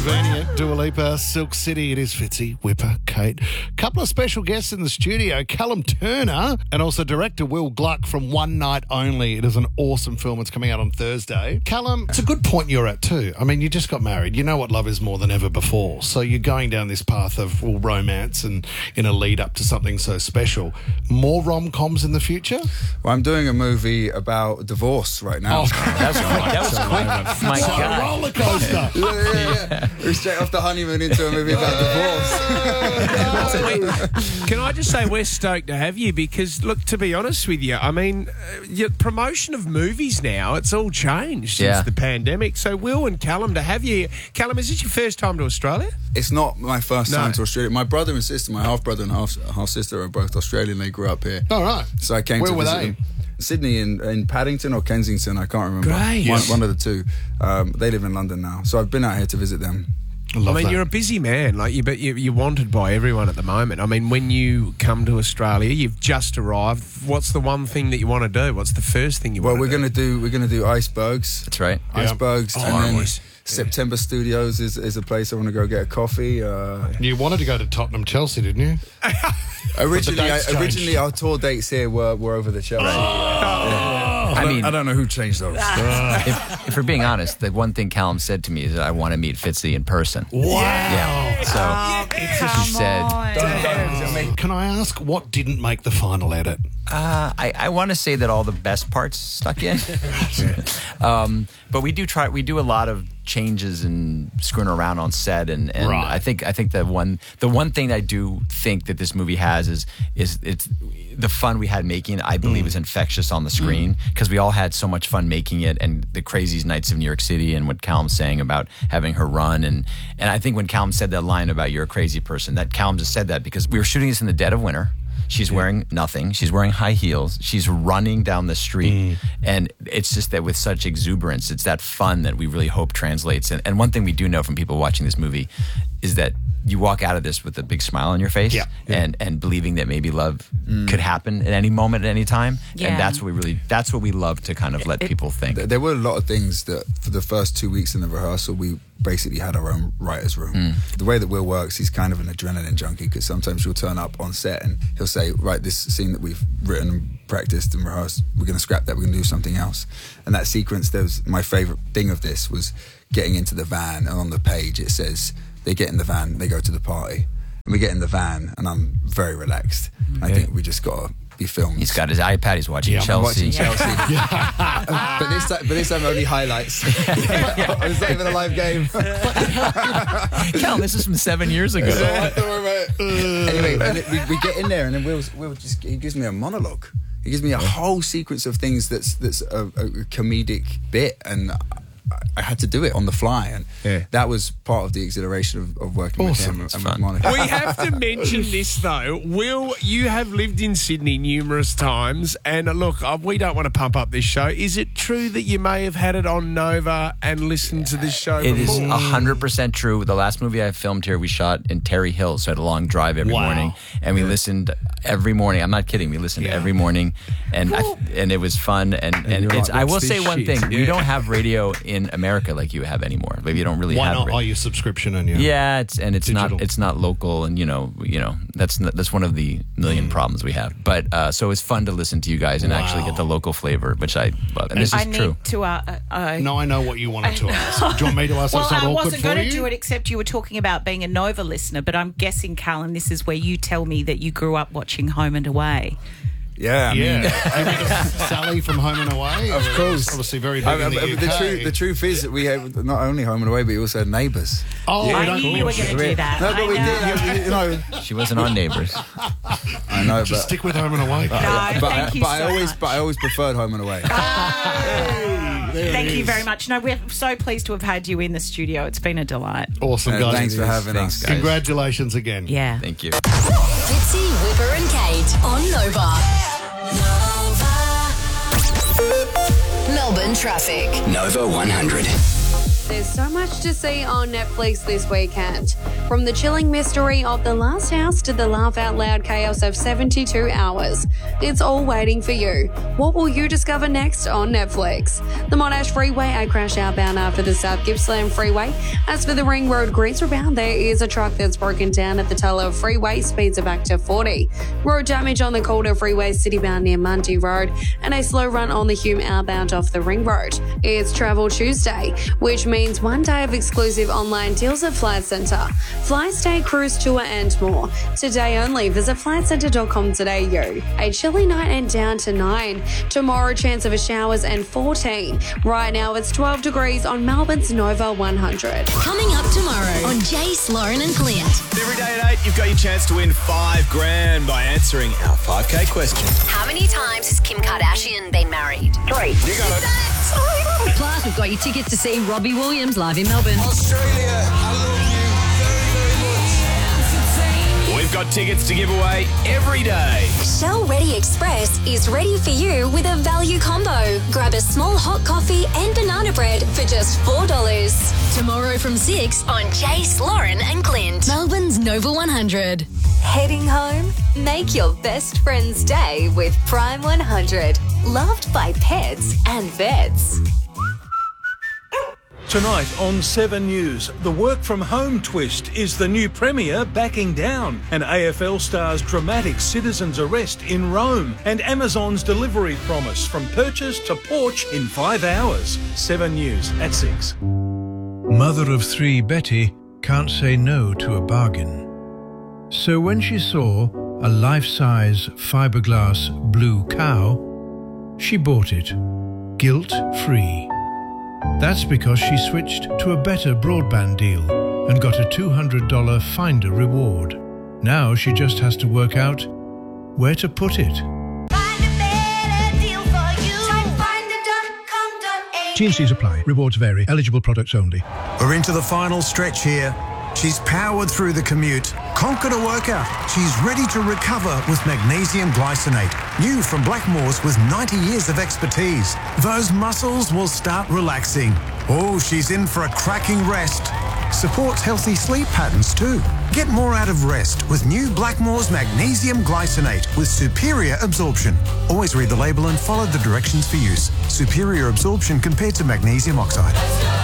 Convenient, Dua Lipa, Silk City. It is Fitzy, Whipper, Kate. Couple of special guests in the studio, Callum Turner and also director Will Gluck from One Night Only. It is an awesome film. It's coming out on Thursday. Callum, it's a good point you're at too. I mean, you just got married. You know what love is more than ever before. So you're going down this path of romance and in a lead up to something so special. More rom-coms in the future? Well, I'm doing a movie about divorce right now. Oh, That was quick. My what a God. roller coaster. Yeah. We're straight off the honeymoon into a movie about divorce. Can I just say we're stoked to have you because, look, to be honest with you, I mean, your promotion of movies now, it's all changed since the pandemic. So Will and Callum, to have you. Callum, is this your first time to Australia? It's not my first time to Australia. My brother and sister, my half-brother and half-sister are both Australian. They grew up here. All right. So I came Where to were visit they? them. Sydney in Paddington or Kensington, I can't remember. Great. One of the two. They live in London now. So I've been out here to visit them. I love I mean, that. you're a busy man, but you're wanted by everyone at the moment. I mean, when you come to Australia, you've just arrived. What's the one thing that you want to do? What's the first thing you want to do? We're gonna do Icebergs. That's right. Icebergs, Oh, and then nice. September Studios is a place I want to go get a coffee. You wanted to go to Tottenham, Chelsea, didn't you? Originally, our tour dates here were over the Chelsea. I don't know who changed those. if we're being honest, the one thing Callum said to me is that I want to meet Fitzy in person. Wow. Yeah. So he said, Can I ask what didn't make the final edit? I want to say that all the best parts stuck in. But we do a lot of changes and screwing around on set, and Right. I think the one thing I do think that this movie has is it's the fun we had making it, I believe is infectious on the screen because we all had so much fun making it, and the crazy nights of New York City and what Callum's saying about having her run, and I think when Callum said that line about you're a crazy person, that Callum just said that because we were shooting this in the dead of winter. She's wearing nothing. She's wearing high heels. She's running down the street. And it's just that with such exuberance, it's that fun that we really hope translates. And one thing we do know from people watching this movie is that you walk out of this with a big smile on your face and believing that maybe love could happen at any moment, at any time. Yeah. And that's what we love to kind of let people think. There were a lot of things that for the first 2 weeks in the rehearsal, we basically had our own writer's room. The way that Will works, he's kind of an adrenaline junkie because sometimes you'll turn up on set and he'll say, right, this scene that we've written and practiced and rehearsed, we're going to scrap that, we're going to do something else. And that sequence, my favourite thing of this was getting into the van, and on the page it says, they get in the van, they go to the party. And we get in the van and I'm very relaxed. I think we just got to be filmed. He's got his iPad, he's watching Chelsea. I'm watching Chelsea. But this time only highlights. It's not even a live game. Callum, this is from 7 years ago. Don't worry about it. Anyway, and we get in there and then Will he gives me a monologue. He gives me a whole sequence of things that's a comedic bit, and I had to do it on the fly, and that was part of the exhilaration of working with him and with Monica. We have to mention this, though. Will, you have lived in Sydney numerous times, and look, we don't want to pump up this show. Is it true that you may have had it on Nova and listened to this show It before? is 100% true. The last movie I filmed here, we shot in Terry Hills, so I had a long drive every morning, and we listened every morning. I'm not kidding. We listened every morning, and and it was fun. And it's, I will say one thing: we don't have radio in America like you have anymore. Maybe you don't really Why have. not? Your subscription and it's digital. not local, and you know that's one of the million problems we have. But so it's fun to listen to you guys and actually get the local flavor, which I love. And this is true. Need to. No, I know what you wanted to ask. Do you want me to ask? Well, That's not I awkward wasn't for going you? to do it, except you were talking about being a Nova listener. But I'm guessing, Callum, this is where you tell me that you grew up watching Home and Away. Yeah, I mean, Sally from Home and Away. Of course. Obviously very big in the UK. The truth is that we have not only Home and Away, but we also had Neighbours. Oh, I knew you were going to do that. No, but we I did. You know, She wasn't on Neighbours. I know, Just stick with Home and Away. thank you so much. But I always preferred Home and Away. Thank you very much. No, we're so pleased to have had you in the studio. It's been a delight. Awesome, guys. Thanks for having Thanks, us. guys. Congratulations again. Yeah. Thank you. Fitzy, Whipper and Kate on Nova. Melbourne traffic. Nova 100. There's so much to see on Netflix this weekend. From the chilling mystery of The Last House to the laugh-out-loud chaos of 72 hours. It's all waiting for you. What will you discover next on Netflix? The Monash Freeway, a crash outbound after the South Gippsland Freeway. As for the Ring Road Greens rebound, there is a truck that's broken down at the Tullow Freeway. Speeds are back to 40. Road damage on the Calder Freeway, citybound near Mundy Road. And a slow run on the Hume outbound off the Ring Road. It's Travel Tuesday, which means one day of exclusive online deals at Flight Centre. Fly, stay, cruise, tour and more. Today only, visit flightcentre.com.au. A chilly night and down to 9. Tomorrow, chance of a showers and 14. Right now, it's 12 degrees on Melbourne's Nova 100. Coming up tomorrow on Jace, Lauren and Clint. Every day at 8, you've got your chance to win $5,000 by answering our 5K question. How many times has Kim Kardashian been married? 3. You got it. Plus, we've got your tickets to see Robbie Williams live in Melbourne. Australia, I love you very, very much. We've got tickets to give away every day. Shell Ready Express is ready for you with a value combo. Grab a small hot coffee and banana bread for just $4. Tomorrow from 6 on Jace, Lauren and Clint. Melbourne's Nova 100. Heading home? Make your best friend's day with Prime 100. Loved by pets and vets. Tonight on 7 News, the work-from-home twist. Is the new Premier backing down? And AFL stars dramatic citizen's arrest in Rome. And Amazon's delivery promise from purchase to porch in 5 hours. 7 News at 6. Mother of 3 Betty can't say no to a bargain. So when she saw a life-size fiberglass blue cow, she bought it, guilt-free. That's because she switched to a better broadband deal and got a $200 Finder reward. Now she just has to work out where to put it. T&Cs apply. Rewards vary. Eligible products only. We're into the final stretch here. She's powered through the commute, conquered a workout. She's ready to recover with magnesium glycinate. New from Blackmores with 90 years of expertise. Those muscles will start relaxing. Oh, she's in for a cracking rest. Supports healthy sleep patterns too. Get more out of rest with new Blackmores magnesium glycinate with superior absorption. Always read the label and follow the directions for use. Superior absorption compared to magnesium oxide.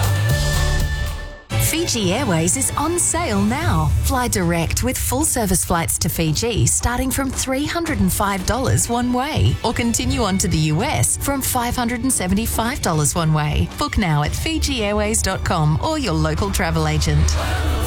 Fiji Airways is on sale now. Fly direct with full-service flights to Fiji starting from $305 one way, or continue on to the US from $575 one way. Book now at FijiAirways.com or your local travel agent.